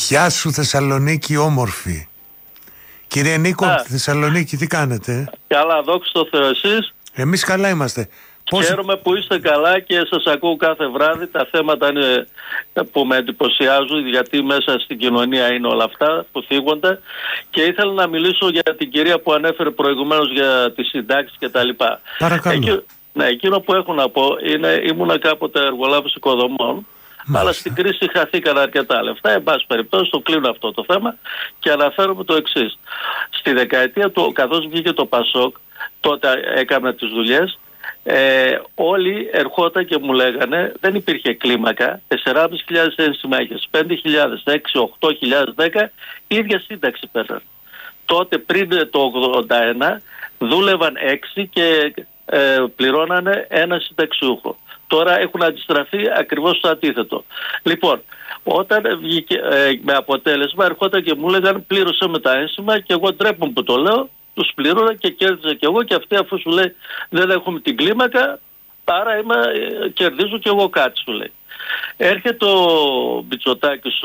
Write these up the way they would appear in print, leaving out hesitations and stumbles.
Γεια σου Θεσσαλονίκη όμορφη. Κύριε Νίκο, στη Θεσσαλονίκη τι κάνετε? Καλά, δόξα τω Θεώ, εσείς? Εμείς καλά είμαστε. Χαίρομαι που είστε καλά και σας ακούω κάθε βράδυ. Τα θέματα είναι που με εντυπωσιάζουν, γιατί μέσα στην κοινωνία είναι όλα αυτά που θίγονται. Και ήθελα να μιλήσω για την κυρία που ανέφερε προηγουμένως για τις συντάξεις κτλ. Παρακαλώ. Ναι, εκείνο που έχω να πω είναι, ήμουνα κάποτε εργολάβος οικοδομών. Αλλά στην κρίση χαθήκαν αρκετά λεφτά. Εν πάση περιπτώσει, το κλείνω αυτό το θέμα και αναφέρομαι το εξής. Στη δεκαετία του, καθώς βγήκε το Πασόκ, τότε έκανα τις δουλειές, όλοι ερχόταν και μου λέγανε, δεν υπήρχε κλίμακα, 4.500 ένσημα έχεις, 5.000, 6, 8.000, 10, η ίδια σύνταξη πέραν. Τότε πριν το 81 δούλευαν 6 και πληρώνανε ένα συνταξιούχο. Τώρα έχουν αντιστραφεί ακριβώς το αντίθετο. Λοιπόν, όταν βγήκε με αποτέλεσμα, ερχόταν και μου λέγανε πλήρωσε με τα ένσημα και εγώ ντρέπομαι που το λέω, τους πλήρωνα και κέρδιζα και εγώ, και αυτοί αφού σου λέει δεν έχουμε την κλίμακα, άρα κερδίζω και εγώ κάτι, σου λέει. Έρχεται ο Μητσοτάκης,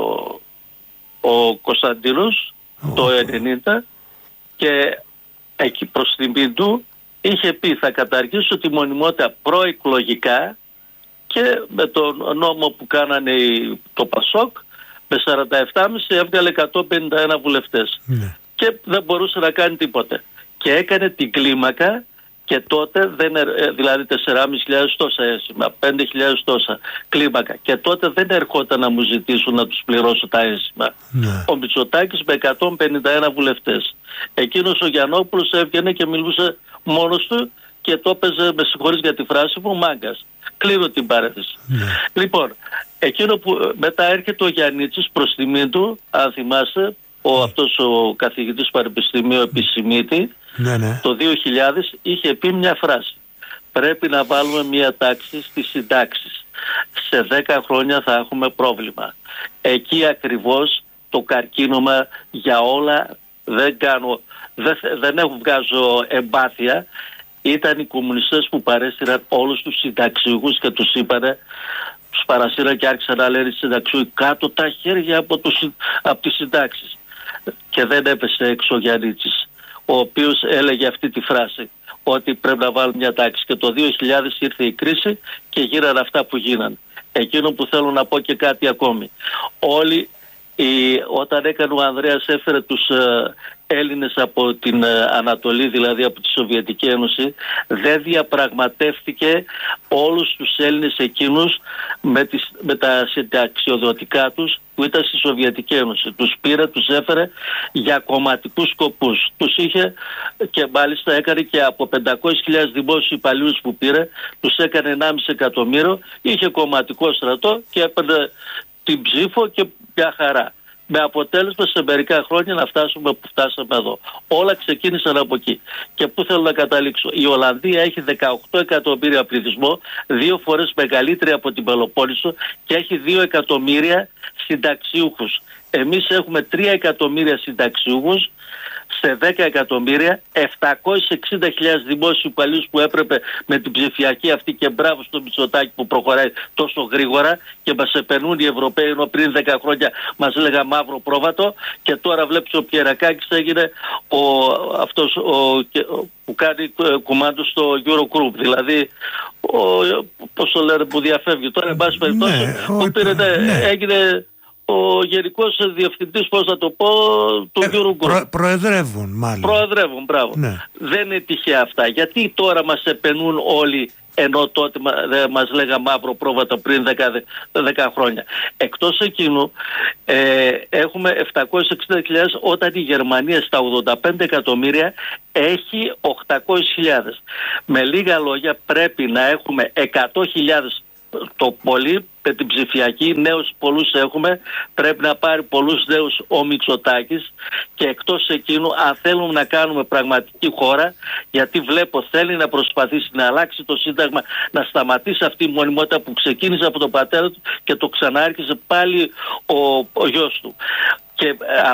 ο Κωνσταντίνος, το 90, και εκεί προς τιμή του είχε πει θα καταργήσω τη μονιμότητα προεκλογικά, και με τον νόμο που κάνανε το Πασόκ με 47,5 έβγαλε 151 βουλευτές. Ναι. Και δεν μπορούσε να κάνει τίποτε. Και έκανε την κλίμακα και τότε, δηλαδή 4.500 τόσα ένσημα, 5.000 τόσα κλίμακα. Και τότε δεν ερχόταν να μου ζητήσουν να τους πληρώσω τα ένσημα. Ναι. Ο Μητσοτάκης με 151 βουλευτές. Εκείνος ο Γιαννόπουλος έβγαινε και μιλούσε μόνος του και το έπαιζε, με συγχωρείς για τη φράση μου, μάγκας. Κλείνω την παρένθεση. Ναι. Λοιπόν, εκείνο που μετά έρχεται ο Γιαννίτσης προς τιμή του, αν θυμάστε, αυτός ο καθηγητής πανεπιστημίου Επισημίτη, ναι. Το 2000 είχε πει μια φράση. Πρέπει να βάλουμε μια τάξη στις συντάξεις. Σε 10 χρόνια θα έχουμε πρόβλημα. Εκεί ακριβώς το καρκίνωμα για όλα, δεν βγάζω εμπάθεια. Ήταν οι κομμουνιστές που παρέστηραν όλους τους συνταξιούχους και τους είπανε, τους παρασύραν και άρχισαν να λένε συνταξιούχοι κάτω τα χέρια από τις συντάξεις. Και δεν έπεσε έξω ο Γιαννίτσης, ο οποίος έλεγε αυτή τη φράση, ότι πρέπει να βάλουμε μια τάξη. Και το 2000 ήρθε η κρίση και γίνανε αυτά που γίνανε. Εκείνο που θέλω να πω και κάτι ακόμη. Όλοι, όταν έκανε ο Ανδρέας, έφερε τους Έλληνες από την Ανατολή, δηλαδή από τη Σοβιετική Ένωση, δεν διαπραγματεύτηκε όλους τους Έλληνες εκείνους με τα συνταξιοδοτικά τους που ήταν στη Σοβιετική Ένωση. Τους πήρε, τους έφερε για κομματικούς σκοπούς. Τους είχε, και μάλιστα έκανε και από 500.000 δημόσιους υπαλλήλους που πήρε, τους έκανε 1,5 εκατομμύριο, είχε κομματικό στρατό και έπαιρνε την ψήφο και μια χαρά. Με αποτέλεσμα σε μερικά χρόνια να φτάσουμε που φτάσαμε εδώ. Όλα ξεκίνησαν από εκεί. Και πού θέλω να καταλήξω. Η Ολλανδία έχει 18 εκατομμύρια πληθυσμό, 2 φορές μεγαλύτερη από την Πελοπόννησο, και έχει 2 εκατομμύρια συνταξιούχους. Εμείς έχουμε 3 εκατομμύρια συνταξιούχους σε 10 εκατομμύρια, 760.000 δημόσιους υπαλλήλους που έπρεπε με την ψηφιακή αυτή, και μπράβο στο Μητσοτάκη που προχωράει τόσο γρήγορα και μας επενούν οι Ευρωπαίοι, ενώ πριν 10 χρόνια μας λέγα μαύρο πρόβατο, και τώρα βλέπεις ο Πιερακάκης έγινε αυτός που κάνει κουμάντο στο Eurogroup, δηλαδή πώς το λένε, που διαφεύγει τώρα, εν πάση περιπτώσει, που πήρε, έγινε ο γενικός διευθυντής, πώς θα το πω, του Eurogroup. Προεδρεύουν μάλλον. Προεδρεύουν, μπράβο. Ναι. Δεν είναι τυχαία αυτά. Γιατί τώρα μας επενούν όλοι, ενώ τότε μας λέγα μαύρο πρόβατο πριν 10 χρόνια. Εκτός εκείνου έχουμε 760.000, όταν η Γερμανία στα 85 εκατομμύρια έχει 800.000. Με λίγα λόγια πρέπει να έχουμε 100.000 το πολύ με την ψηφιακή, νέους πολλούς έχουμε, πρέπει να πάρει πολλούς νέους ο Μητσοτάκης, και εκτός εκείνου, αν θέλουμε να κάνουμε πραγματική χώρα, γιατί βλέπω θέλει να προσπαθήσει να αλλάξει το Σύνταγμα, να σταματήσει αυτή η μονιμότητα που ξεκίνησε από τον πατέρα του και το ξανάρχισε πάλι ο γιος του. Και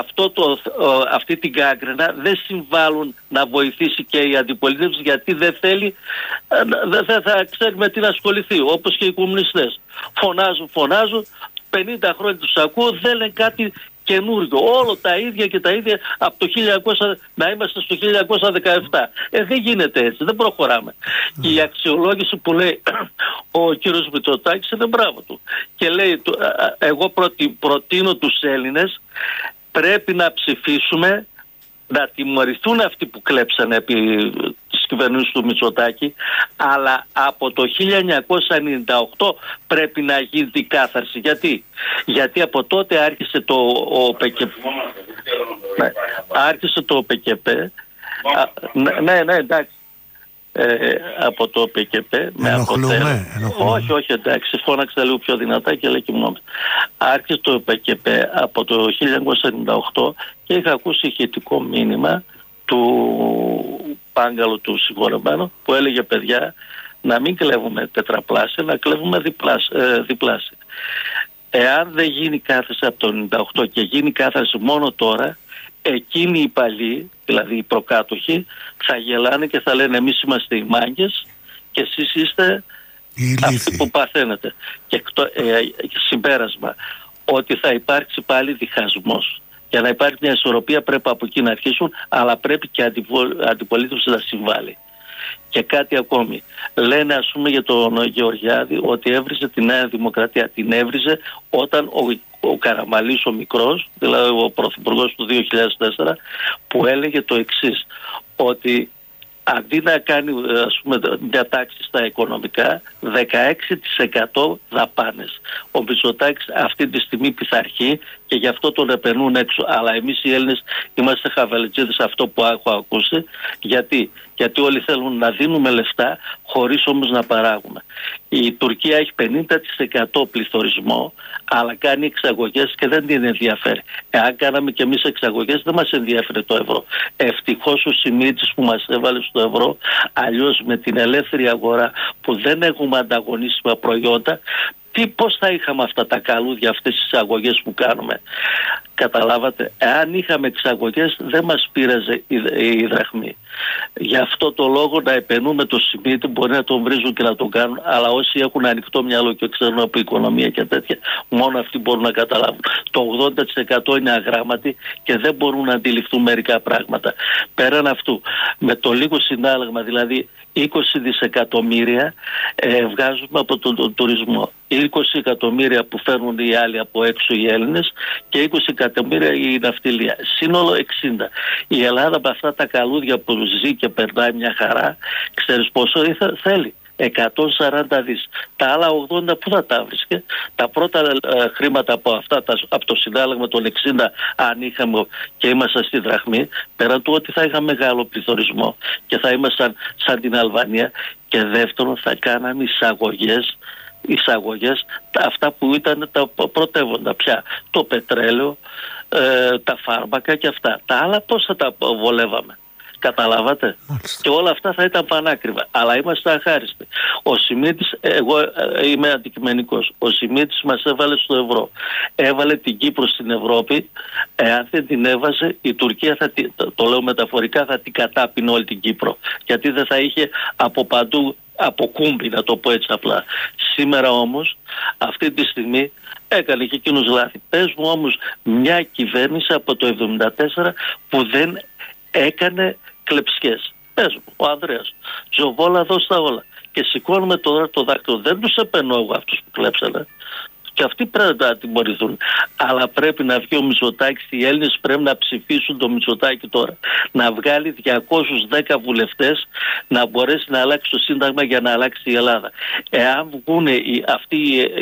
αυτή την κάγκρενα δεν συμβάλλουν να βοηθήσει και η αντιπολίτευση, γιατί δεν θέλει, δεν θα ξέρει με τι να ασχοληθεί, όπως και οι κομμουνιστές. Φωνάζουν, 50 χρόνια τους ακούω, δεν λένε κάτι καινούργιο. Όλο τα ίδια και τα ίδια από το 1900, να είμαστε στο 1917. Δεν γίνεται έτσι, δεν προχωράμε. Και η αξιολόγηση που λέει ο κύριος Μητσοτάκης είναι μπράβο του. Και λέει, εγώ προτείνω τους Έλληνες, πρέπει να ψηφίσουμε να τιμωρηθούν αυτοί που κλέψανε επί της κυβερνήσεως του Μητσοτάκη, αλλά από το 1998 πρέπει να γίνει δικάθαρση. Γιατί από τότε άρχισε το ΟΠΚΠ. Άρχισε το ΟΠΚΠ. Ναι, εντάξει. Από το ΟΠΚΠ με αποτέλεσμα. Όχι, εντάξει, φώναξε λίγο πιο δυνατά και λέει κοιμόμαστε. Άρχισε το ΟΠΚΠ από το 1998 και είχα ακούσει ηχητικό μήνυμα του Πάγκαλου, του συγχωρεμένου, που έλεγε, παιδιά, να μην κλέβουμε τετραπλάσια, να κλέβουμε διπλάσια. Εάν δεν γίνει κάθεση από το 98 και γίνει κάθεση μόνο τώρα, εκείνοι οι παλιοί, δηλαδή οι προκάτοχοι, θα γελάνε και θα λένε εμείς είμαστε οι μάγκες και εσείς είστε αυτοί που παθαίνετε. Και συμπέρασμα, ότι θα υπάρξει πάλι διχασμός. Για να υπάρχει μια ισορροπία πρέπει από εκεί να αρχίσουν, αλλά πρέπει και αντιπολίτευση να συμβάλλει. Και κάτι ακόμη. Λένε, ας πούμε, για τον Γεωργιάδη ότι έβριζε τη Νέα Δημοκρατία. Την έβριζε όταν ο Καραμαλής ο μικρός, δηλαδή ο πρωθυπουργός του 2004, που έλεγε το εξής, ότι αντί να κάνει, ας πούμε, μια τάξη στα οικονομικά, 16% δαπάνες. Ο Μητσοτάκης αυτή τη στιγμή πειθαρχεί και γι' αυτό τον επενούν έξω. Αλλά εμείς οι Έλληνες είμαστε χαβαλιτζίδες, αυτό που έχω ακούσει. Γιατί όλοι θέλουν να δίνουμε λεφτά χωρίς όμως να παράγουμε. Η Τουρκία έχει 50% πληθωρισμό, αλλά κάνει εξαγωγές και δεν την ενδιαφέρει. Εάν κάναμε και εμείς εξαγωγές, δεν μας ενδιαφέρει το ευρώ. Ευτυχώς ο Σιμίτσης που μας έβαλε στο ευρώ, αλλιώς με την ελεύθερη αγορά που δεν έχουμε ανταγωνίσιμα προϊόντα, πώς θα είχαμε αυτά τα καλούδια, αυτές τις εξαγωγές που κάνουμε. Καταλάβατε, εάν είχαμε εξαγωγές δεν μας πείραζε η δραχμή. Γι' αυτό το λόγο να επενούμε το Σιμίτη, μπορεί να τον βρίζουν και να τον κάνουν, αλλά όσοι έχουν ανοιχτό μυαλό και ξέρουν από οικονομία και τέτοια, μόνο αυτοί μπορούν να καταλάβουν. Το 80% είναι αγράμματοι και δεν μπορούν να αντιληφθούν μερικά πράγματα. Πέραν αυτού, με το λίγο συνάλλαγμα, δηλαδή 20 δισεκατομμύρια βγάζουμε από τον τουρισμό. 20 εκατομμύρια που φέρνουν οι άλλοι από έξω οι Έλληνες και 20 εκατομμύρια η ναυτιλία. Σύνολο 60. Η Ελλάδα με αυτά τα καλούδια που ζει και περνάει μια χαρά, ξέρεις πόσο θέλει? 140 δις. Τα άλλα 80 πού θα τα βρίσκε? Τα πρώτα χρήματα από αυτά, από το συνάλλαγμα των 60, αν είχαμε και ήμασταν στη δραχμή, πέραν του ότι θα είχαμε μεγάλο πληθωρισμό και θα ήμασταν σαν την Αλβανία, και δεύτερον θα κάναμε εισαγωγές αυτά που ήταν τα πρωτεύοντα πια, το πετρέλαιο, τα φάρμακα και αυτά. Τα άλλα πώς θα τα βολεύαμε? Καταλάβατε? Μάλιστα. Και όλα αυτά θα ήταν πανάκριβα. Αλλά είμαστε αχάριστοι. Ο Σιμίτης, εγώ είμαι αντικειμενικός, ο Σιμίτης μας έβαλε στο ευρώ. Έβαλε την Κύπρο στην Ευρώπη. Εάν δεν την έβαζε, η Τουρκία, το λέω μεταφορικά, θα την κατάπινε όλη την Κύπρο. Γιατί δεν θα είχε από παντού από κούμπι, να το πω έτσι απλά. Σήμερα όμως, αυτή τη στιγμή, έκανε και εκείνος λάθη. Πες μου όμως μια κυβέρνηση από το 1974 που δεν έκανε κλεψιές. Πες μου, ο Ανδρέας Τζοβόλα, δώσ' τα όλα. Και σηκώνουμε τώρα το δάκτυλο. Δεν τους επενώ εγώ αυτούς που κλέψανε. Και αυτοί πρέπει να τιμωρηθούν. Αλλά πρέπει να βγει ο Μητσοτάκης. Οι Έλληνες πρέπει να ψηφίσουν το Μητσοτάκη τώρα. Να βγάλει 210 βουλευτές, να μπορέσει να αλλάξει το Σύνταγμα για να αλλάξει η Ελλάδα. Εάν βγουν αυτοί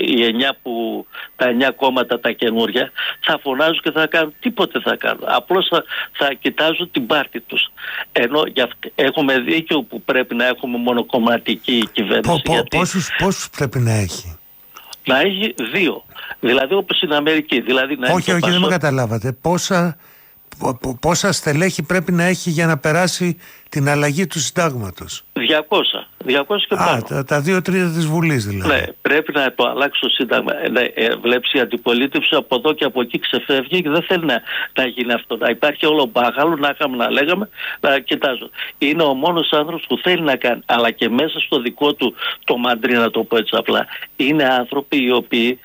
τα 9 κόμματα τα καινούρια, θα φωνάζουν και θα κάνουν. Τίποτε θα κάνουν. Απλώς θα κοιτάζουν την πάρτη τους. Ενώ έχουμε δίκιο που πρέπει να έχουμε μονοκομματική κυβέρνηση. Πόσους πρέπει να έχει? Να έχει 2. Δηλαδή όπως στην Αμερική. Δηλαδή να όχι, δεν με καταλάβατε. Πόσα στελέχη πρέπει να έχει για να περάσει την αλλαγή του συντάγματος. 200 και πάνω. Τα 2/3 της Βουλής δηλαδή. Ναι, πρέπει να το αλλάξει το Σύνταγμα. Βλέπεις, η αντιπολίτευση από εδώ και από εκεί ξεφεύγει και δεν θέλει να γίνει αυτό. Να υπάρχει όλο μπάχαλο, να είχαμε να λέγαμε, να κοιτάζω. Είναι ο μόνος άνθρωπος που θέλει να κάνει, αλλά και μέσα στο δικό του το μαντρί, να το πω έτσι απλά. Είναι άνθρωποι οι οποίοι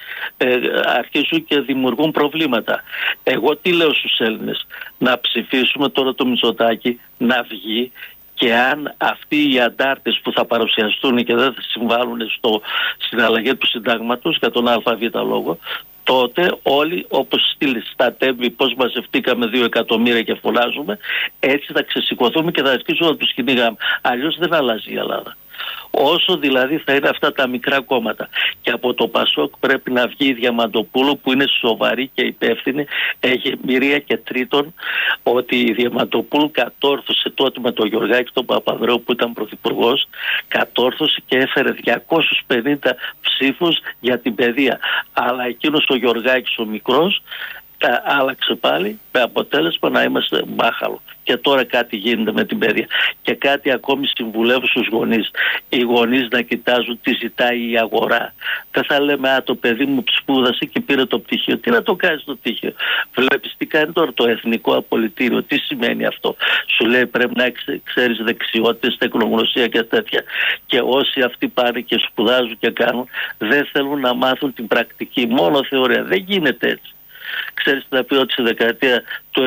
αρχίζουν και δημιουργούν προβλήματα. Εγώ τι λέω στους Έλληνες? Να ψηφίσουμε τώρα το Μητσοτάκη να βγει, και αν αυτοί οι αντάρτες που θα παρουσιαστούν και δεν θα συμβάλλουν στην αλλαγή του συντάγματος για τον ΑΒ λόγο, τότε όλοι, όπως στα Τέμπη, πώς μαζευτήκαμε 2 εκατομμύρια και φωνάζουμε, έτσι θα ξεσηκωθούμε και θα αρχίσουμε να τους κυνηγάμε. Αλλιώς δεν αλλάζει η Ελλάδα. Όσο δηλαδή θα είναι αυτά τα μικρά κόμματα. Και από το Πασόκ πρέπει να βγει η Διαμαντοπούλου, που είναι σοβαρή και υπεύθυνη, έχει εμπειρία, και τρίτον ότι η Διαμαντοπούλου κατόρθωσε τότε με τον Γιωργάκη τον Παπανδρέου που ήταν πρωθυπουργός, κατόρθωσε και έφερε 250 ψήφους για την παιδεία. Αλλά εκείνος ο Γιωργάκης ο μικρός τα άλλαξε πάλι, με αποτέλεσμα να είμαστε μπάχαλο. Και τώρα κάτι γίνεται με την παιδεία. Και κάτι ακόμη συμβουλεύω στους γονείς. Οι γονείς να κοιτάζουν τι ζητάει η αγορά. Δεν θα λέμε το παιδί μου σπούδασε και πήρε το πτυχίο. Τι να το κάνεις το πτυχίο? Βλέπεις τι κάνει τώρα το Εθνικό Απολυτήριο? Τι σημαίνει αυτό? Σου λέει πρέπει να ξέρεις δεξιότητες, τεχνογνωσία και τέτοια. Και όσοι αυτοί πάνε και σπουδάζουν και κάνουν, δεν θέλουν να μάθουν την πρακτική. Μόνο θεωρία. Δεν γίνεται έτσι. Ξέρεις να πει ότι στη δεκαετία του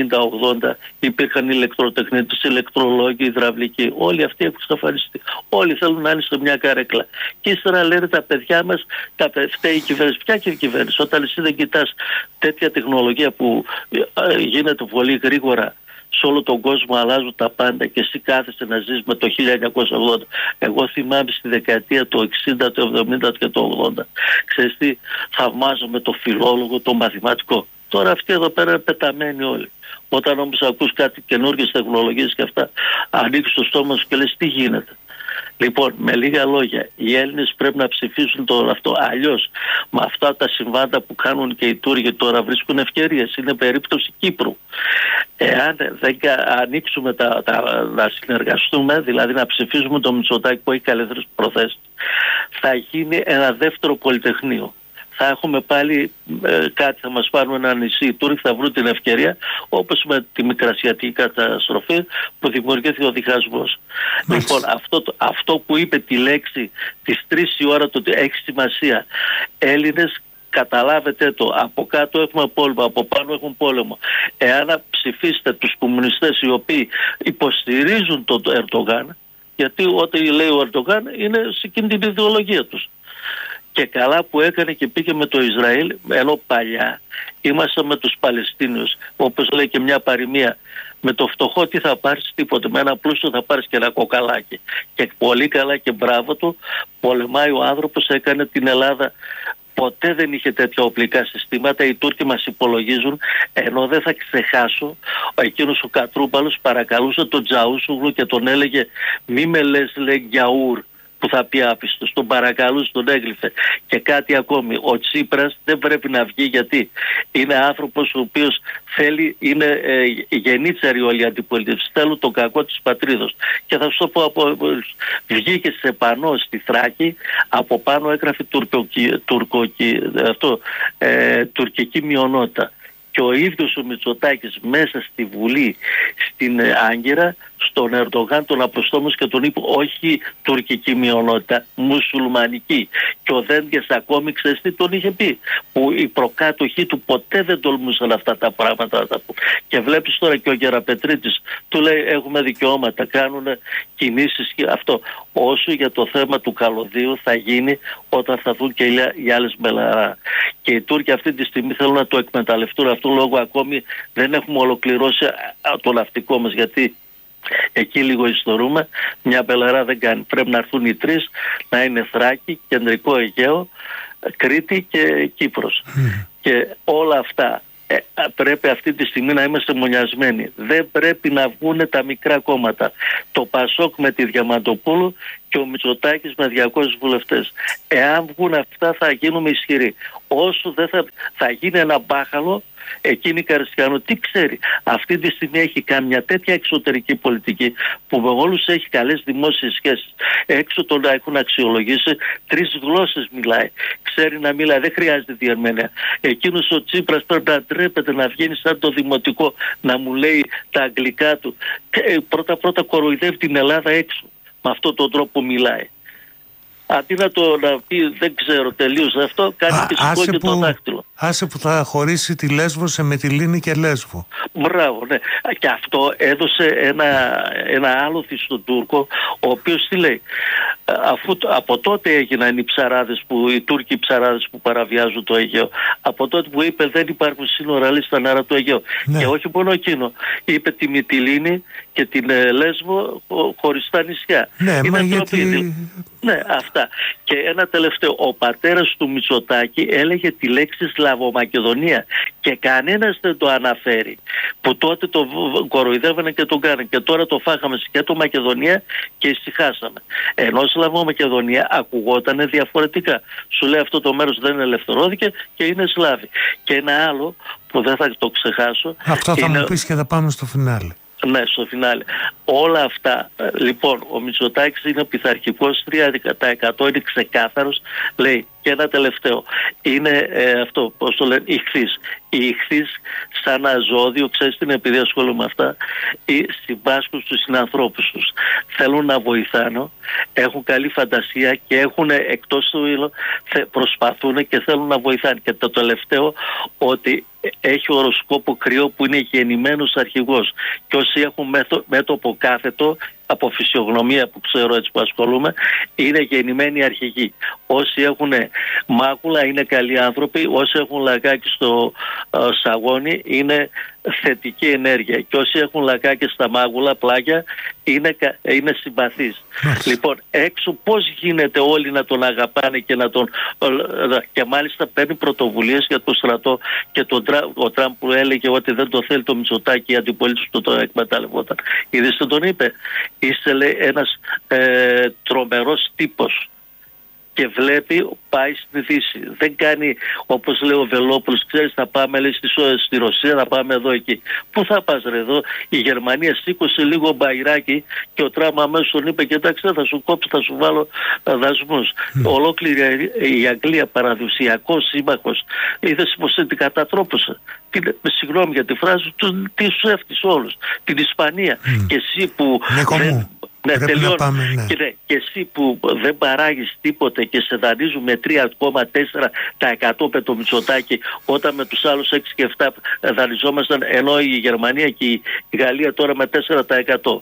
70-80 υπήρχαν ηλεκτροτεχνίτες, ηλεκτρολόγοι, υδραυλικοί. Όλοι αυτοί έχουν εξαφανιστεί. Όλοι θέλουν να είναι σε μια καρέκλα. Και ύστερα λένε τα παιδιά μας, φταίει η κυβέρνηση. Ποια και η κυβέρνηση? Όταν εσύ δεν κοιτάς τέτοια τεχνολογία που γίνεται πολύ γρήγορα, σε όλο τον κόσμο αλλάζουν τα πάντα και εσύ κάθεσαι να ζεις με το 1980. Εγώ θυμάμαι στη δεκαετία του 60, του 70 και του 80. Ξέρεις τι? Θαυμάζομαι το φιλόλογο, το μαθηματικό. Τώρα αυτοί εδώ πέρα είναι πεταμένοι όλοι. Όταν όμως ακούς κάτι καινούργιες τεχνολογίες και αυτά, ανοίξεις το στόμα σου και λες τι γίνεται. Λοιπόν, με λίγα λόγια, οι Έλληνες πρέπει να ψηφίσουν το αυτό. Αλλιώς, με αυτά τα συμβάντα που κάνουν και οι Τούρκοι τώρα βρίσκουν ευκαιρίες. Είναι περίπτωση Κύπρου. Εάν δεν ανοίξουμε να συνεργαστούμε, δηλαδή να ψηφίσουμε το Μητσοτάκη που έχει καλύτερες προθέσεις, θα γίνει ένα δεύτερο πολυτεχνείο. Θα έχουμε πάλι κάτι, θα μας πάρουν ένα νησί. Οι Τούρκοι θα βρουν την ευκαιρία, όπως με τη μικρασιατική καταστροφή που δημιουργήθηκε ο διχασμός. Λοιπόν, αυτό που είπε τη λέξη τις 3 η ώρα, το ότι έχει σημασία. Έλληνες, καταλάβετε το, από κάτω έχουμε πόλεμο, από πάνω έχουν πόλεμο. Εάν ψηφίσετε τους κομμουνιστές οι οποίοι υποστηρίζουν τον Ερντογάν, γιατί ό,τι λέει ο Ερντογάν είναι σε εκείνη την ιδεολογία τους. Και καλά που έκανε και πήγε με το Ισραήλ, ενώ παλιά ήμασταν με τους Παλαιστίνιους. Όπως λέει και μια παροιμία, με το φτωχό τι θα πάρεις? Τίποτε. Με ένα πλούσιο θα πάρεις και ένα κοκαλάκι. Και πολύ καλά και μπράβο του, πολεμάει ο άνθρωπος, έκανε την Ελλάδα. Ποτέ δεν είχε τέτοια οπλικά συστήματα. Οι Τούρκοι μας υπολογίζουν, ενώ δεν θα ξεχάσω, εκείνος ο Κατρούμπαλος παρακαλούσε τον Τζαούσουγλου και τον έλεγε μη με λες, λέει, Γιαούρ, που θα πει άπιστος. Τον παρακαλούσε, τον έγλυφε. Και κάτι ακόμη, ο Τσίπρας δεν πρέπει να βγει, γιατί είναι άνθρωπος ο οποίος θέλει, είναι γενίτσαροι όλοι οι αντιπολίτευση, θέλουν το κακό της πατρίδος. Και θα σου το πω, βγήκε σε πανό στη Θράκη, από πάνω έγραφε τουρκική μειονότητα. Και ο ίδιος ο Μητσοτάκης μέσα στη Βουλή, στην Άγκυρα, στον Ερντογάν τον αποστόμωσε και τον είπε όχι τουρκική μειονότητα, μουσουλμανική. Και ο Δένδιας ακόμη, ξέρεις τι τον είχε πει, που οι προκάτοχοι του ποτέ δεν τολμούσαν αυτά τα πράγματα. Και βλέπεις τώρα και ο Γεραπετρίτης του λέει έχουμε δικαιώματα, κάνουν κινήσεις και αυτό. Όσο για το θέμα του καλωδίου θα γίνει όταν θα δουν και οι άλλες μελαρά. Και οι Τούρκοι αυτή τη στιγμή θέλουν να το εκμεταλλευτούν αυτό, λόγω ακόμη δεν έχουμε ολοκληρώσει το ναυτικό μας, γιατί εκεί λίγο ιστορούμε, μια μπελαρά δεν κάνει. Πρέπει να έρθουν οι 3, να είναι Θράκη, Κεντρικό Αιγαίο, Κρήτη και Κύπρος. Και όλα αυτά πρέπει αυτή τη στιγμή να είμαστε μονιασμένοι. Δεν πρέπει να βγουν τα μικρά κόμματα. Το Πασόκ με τη Διαμαντοπούλου και ο Μητσοτάκης με 200 βουλευτές. Εάν βγουν αυτά θα γίνουμε ισχυροί. Όσο δεν θα γίνει ένα μπάχαλο, εκείνη η Καριστιανού τι ξέρει. Αυτή τη στιγμή έχει κάνει μια τέτοια εξωτερική πολιτική που με όλους έχει καλές δημόσιες σχέσεις. Έξω τον έχουν αξιολογήσει, 3 γλώσσες μιλάει. Ξέρει να μιλάει, δεν χρειάζεται διερμηνέα. Εκείνος ο Τσίπρας πρέπει να ντρέπεται να βγαίνει σαν το δημοτικό, να μου λέει τα αγγλικά του. Πρώτα κοροϊδεύει την Ελλάδα έξω με αυτόν τον τρόπο που μιλάει. Αντί να πει δεν ξέρω τελείως αυτό, κάνει και σηκώνει το δάχτυλο. Άσε που θα χωρίσει τη Λέσβο σε Μετυλίνη και Λέσβο. Μπράβο, ναι. Και αυτό έδωσε ένα άλοθη στον Τούρκο, ο οποίος τι λέει. Αφού από τότε έγιναν οι Τούρκοι ψαράδες που παραβιάζουν το Αιγαίο. Από τότε που είπε δεν υπάρχουν σύνορα λέει στα νερά του Αιγαίου. Ναι. Και όχι μόνο εκείνο. Είπε τη Μυτιλήνη και την Λέσβο χωριστά νησιά. Ναι, είναι Ναι, αυτά. Και ένα τελευταίο. Ο πατέρας του Μητσοτάκη έλεγε τη λέξη Σλαβομακεδονία και κανένας δεν το αναφέρει. Που τότε το κοροϊδεύανε και τον κάνανε. Και τώρα το φάγαμε σκέτο Μακεδονία και ησυχάσαμε. Ενώ Σλαβομακεδονία ακουγόταν διαφορετικά. Σου λέει αυτό το μέρος δεν ελευθερώθηκε και είναι Σλάβοι. Και ένα άλλο που δεν θα το ξεχάσω. Αυτό θα μου πεις και θα πάμε στο φινάλε. Ναι, στο φινάλε. Όλα αυτά, λοιπόν, ο Μητσοτάκης είναι πειθαρχικός, 3% είναι ξεκάθαρος, λέει. Και ένα τελευταίο, είναι αυτό, πώς το λένε, ηχθείς. Οι ηχθείς σαν ένα ζώδιο, ξέρεις την, επειδή ασχολούμαι με αυτά, συμπάσχουν στους συνανθρώπους τους. Θέλουν να βοηθάνε, έχουν καλή φαντασία και έχουν εκτός του ήλου, προσπαθούν και θέλουν να βοηθάνε. Και το τελευταίο, ότι έχει οροσκόπο κρυό που είναι γεννημένος αρχηγός. Και όσοι έχουν μέτωπο κάθετο, από φυσιογνωμία που ξέρω έτσι που ασχολούμαι, είναι γεννημένοι αρχηγοί. Όσοι έχουν μάγουλα είναι καλοί άνθρωποι, όσοι έχουν λαγάκι στο σαγόνι είναι θετική ενέργεια και όσοι έχουν λακάκια στα μάγουλα, πλάγια, είναι συμπαθείς. Λοιπόν, έξω πώς γίνεται όλοι να τον αγαπάνε και να τον... και μάλιστα παίρνει πρωτοβουλίες για το στρατό και ο Τραμπ που έλεγε ότι δεν το θέλει το Μητσοτάκη, η αντιπολίτευση του το εκμεταλλευόταν. Είδες τον είπε, είσαι λέει ένας τρομερός τύπος. Και βλέπει, πάει στη Δύση. Δεν κάνει όπως λέει ο Βελόπουλος, ξέρεις, θα πάμε λέει, στη Ρωσία, θα πάμε εδώ εκεί. Πού θα πας ρε εδώ, η Γερμανία σήκωσε λίγο μπαϊράκι και ο Τραμπ αμέσως τον είπε, κοιτάξτε θα σου κόψω, θα σου βάλω δασμούς. Ολόκληρη η Αγγλία παραδοσιακός σύμμαχος, είδες πως την κατατρόπωσε. Συγγνώμη για τη φράση, τι σου έφτιασε όλους. Την Ισπανία. Και εσύ που... Ναι, τελειώνω. Και εσύ που δεν παράγεις τίποτε και σε δανείζουν με 3,4% με το Μητσοτάκη, όταν με τους άλλους 6 και 7 δανειζόμασταν, ενώ η Γερμανία και η Γαλλία τώρα με 4%.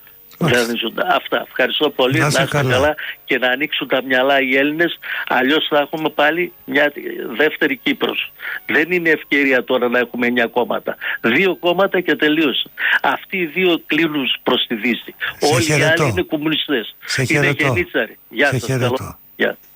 Αυτά. Ευχαριστώ πολύ. Να είστε καλά και να ανοίξουν τα μυαλά οι Έλληνες. Αλλιώς θα έχουμε πάλι μια δεύτερη Κύπρος. Δεν είναι ευκαιρία τώρα να έχουμε 9 κόμματα. 2 κόμματα και τελείωσε. Αυτοί οι 2 κλείνουν προς τη Δύση. Όλοι οι άλλοι είναι κομμουνιστές. Είναι γενίτσαροι. Γεια σας. Καλό.